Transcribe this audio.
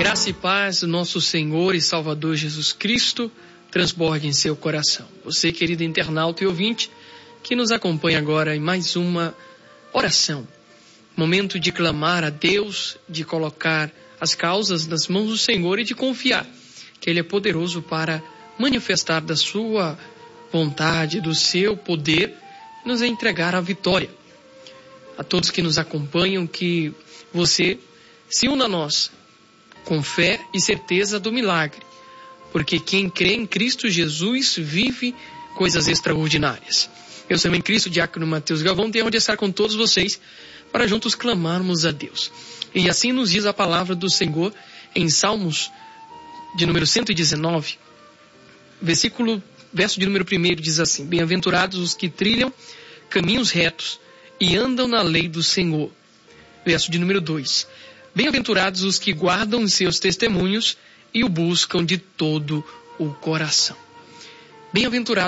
Graça e paz do nosso Senhor e Salvador Jesus Cristo transborde em seu coração. Você, querido internauta e ouvinte, que nos acompanha agora em mais uma oração. Momento de clamar a Deus, de colocar as causas nas mãos do Senhor e de confiar que Ele é poderoso para manifestar da sua vontade, do seu poder, e nos entregar a vitória. A todos que nos acompanham, que você se una a nós com fé e certeza do milagre, porque quem crê em Cristo Jesus vive coisas extraordinárias. Eu sou em Cristo, Diácono Mateus Galvão, tenho onde estar com todos vocês para juntos clamarmos a Deus. E assim nos diz a palavra do Senhor em Salmos de número 119, verso de número 1 diz assim: Bem-aventurados os que trilham caminhos retos e andam na lei do Senhor. Verso de número 2: Bem-aventurados os que guardam os seus testemunhos e o buscam de todo o coração. Bem-aventurados